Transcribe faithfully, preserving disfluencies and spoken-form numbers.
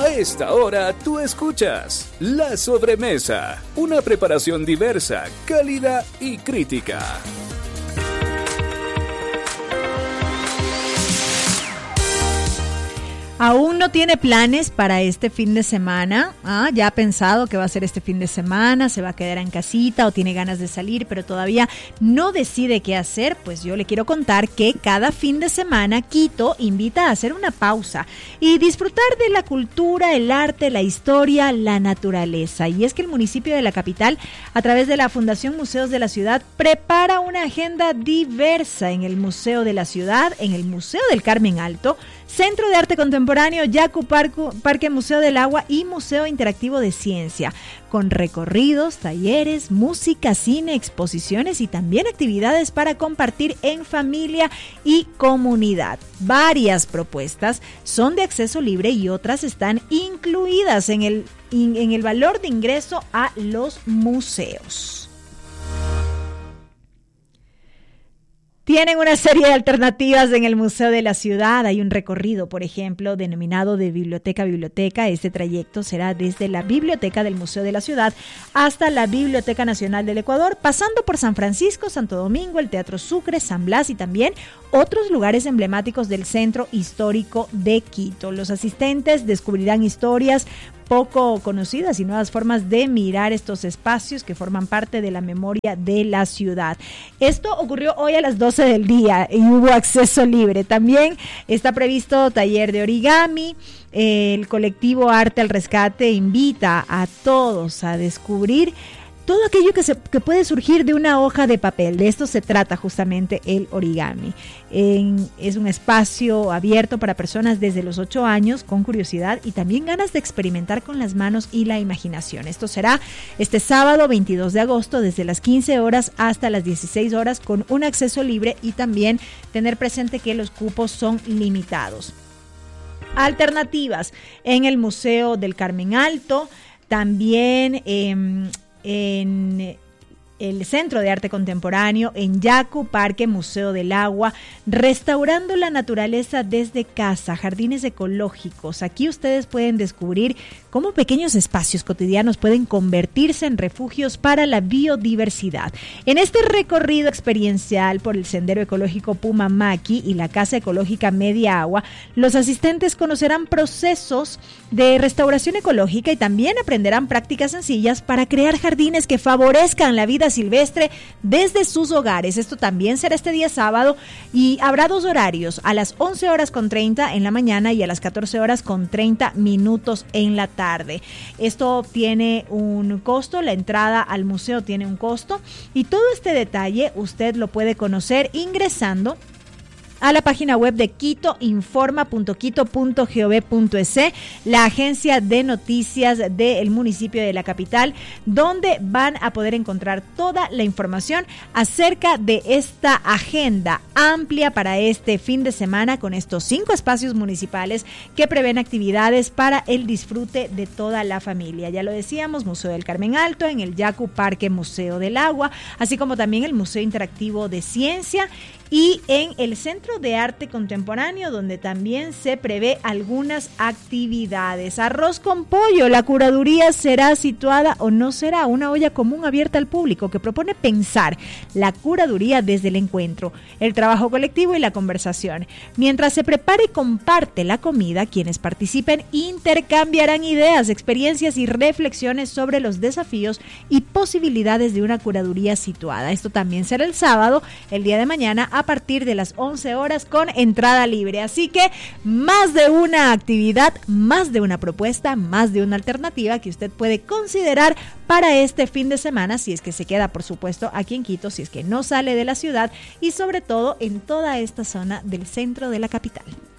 A esta hora tú escuchas La Sobremesa, una preparación diversa, cálida y crítica. ¿Aún no tiene planes para este fin de semana? ¿Ah, ya ha pensado qué va a hacer este fin de semana? ¿Se va a quedar en casita o tiene ganas de salir, pero todavía no decide qué hacer? Pues yo le quiero contar que cada fin de semana Quito invita a hacer una pausa y disfrutar de la cultura, el arte, la historia, la naturaleza. Y es que el municipio de la capital, a través de la Fundación Museos de la Ciudad, prepara una agenda diversa en el Museo de la Ciudad, en el Museo del Carmen Alto, Centro de Arte Contemporáneo, Yacu Parque, Parque Museo del Agua y Museo Interactivo de Ciencia, con recorridos, talleres, música, cine, exposiciones y también actividades para compartir en familia y comunidad. Varias propuestas son de acceso libre y otras están incluidas en el, en el valor de ingreso a los museos. Tienen una serie de alternativas en el Museo de la Ciudad. Hay un recorrido, por ejemplo, denominado de biblioteca a biblioteca. Este trayecto será desde la biblioteca del Museo de la Ciudad hasta la Biblioteca Nacional del Ecuador, pasando por San Francisco, Santo Domingo, el Teatro Sucre, San Blas y también otros lugares emblemáticos del centro histórico de Quito. Los asistentes descubrirán historias poco conocidas y nuevas formas de mirar estos espacios que forman parte de la memoria de la ciudad. Esto ocurrió hoy a las doce del día y hubo acceso libre. También está previsto taller de origami. El colectivo Arte al Rescate invita a todos a descubrir todo aquello que, se, que puede surgir de una hoja de papel. De esto se trata justamente el origami. En, es un espacio abierto para personas desde los ocho años con curiosidad y también ganas de experimentar con las manos y la imaginación. Esto será este sábado veintidós de agosto desde las quince horas hasta las dieciséis horas con un acceso libre y también tener presente que los cupos son limitados. Alternativas en el Museo del Carmen Alto, también eh, en el Centro de Arte Contemporáneo, en Yacu Parque Museo del Agua, restaurando la naturaleza desde casa, jardines ecológicos. Aquí ustedes pueden descubrir cómo pequeños espacios cotidianos pueden convertirse en refugios para la biodiversidad. En este recorrido experiencial por el Sendero Ecológico Pumamaqui y la Casa Ecológica Media Agua, los asistentes conocerán procesos de restauración ecológica y también aprenderán prácticas sencillas para crear jardines que favorezcan la vida silvestre desde sus hogares. Esto también será este día sábado y habrá dos horarios, a las once horas con treinta en la mañana y a las catorce horas con treinta minutos en la tarde. Esto tiene un costo, la entrada al museo tiene un costo y todo este detalle usted lo puede conocer ingresando a la página web de quito informa punto quito punto gov punto es, la agencia de noticias del municipio de la capital, donde van a poder encontrar toda la información acerca de esta agenda amplia para este fin de semana con estos cinco espacios municipales que prevén actividades para el disfrute de toda la familia. Ya lo decíamos, Museo del Carmen Alto, en el Yacu Parque Museo del Agua, así como también el Museo Interactivo de Ciencia y en el Centro de Arte Contemporáneo, donde también se prevé algunas actividades. Arroz con pollo, la curaduría será situada o no será una olla común abierta al público que propone pensar la curaduría desde el encuentro, el trabajo colectivo y la conversación. Mientras se prepara y comparte la comida, quienes participen intercambiarán ideas, experiencias y reflexiones sobre los desafíos y posibilidades de una curaduría situada. Esto también será el sábado, el día de mañana, a partir de las once horas con entrada libre. Así que más de una actividad, más de una propuesta, más de una alternativa que usted puede considerar para este fin de semana, si es que se queda, por supuesto, aquí en Quito, si es que no sale de la ciudad y sobre todo en toda esta zona del centro de la capital.